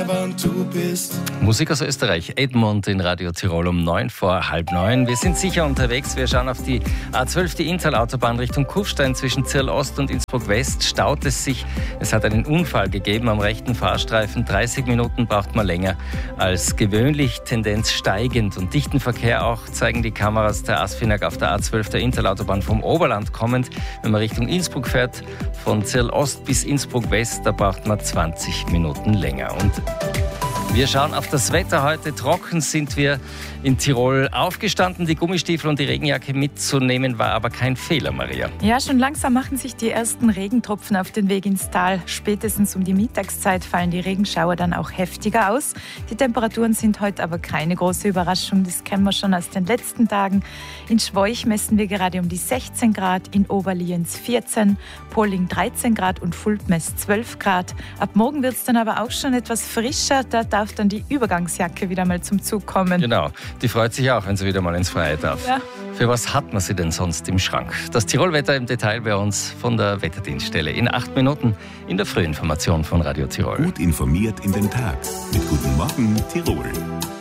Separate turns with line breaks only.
Weiber und du bist.
Musik aus Österreich, Edmund in Radio Tirol um 8:09. Wir sind sicher unterwegs. Wir schauen auf die A12, die Inntal-Autobahn Richtung Kufstein. Zwischen Zirl Ost und Innsbruck West staut es sich. Es hat einen Unfall gegeben am rechten Fahrstreifen. 30 Minuten braucht man länger als gewöhnlich. Tendenz steigend und dichten Verkehr auch, zeigen die Kameras der ASFINAG auf der A12 der Inntal-Autobahn vom Oberland kommend. Wenn man Richtung Innsbruck fährt, von Zirl Ost bis Innsbruck West, da braucht man 20 Minuten länger. Und wir schauen auf das Wetter. Heute trocken sind wir in Tirol aufgestanden. Die Gummistiefel und die Regenjacke mitzunehmen war aber kein Fehler, Maria.
Ja, schon langsam machen sich die ersten Regentropfen auf den Weg ins Tal. Spätestens um die Mittagszeit fallen die Regenschauer dann auch heftiger aus. Die Temperaturen sind heute aber keine große Überraschung. Das kennen wir schon aus den letzten Tagen. In Schwoich messen wir gerade um die 16 Grad, in Oberlienz 14, Polling 13 Grad und Fulpmes 12 Grad. Ab morgen wird es dann aber auch schon etwas frischer. Da darf dann die Übergangsjacke wieder mal zum Zug kommen.
Genau, die freut sich auch, wenn sie wieder mal ins Freie darf. Ja. Für was hat man sie denn sonst im Schrank? Das Tirolwetter im Detail bei uns von der Wetterdienststelle. In 8 Minuten in der Frühinformation von Radio Tirol.
Gut informiert in den Tag. Mit Guten Morgen Tirol.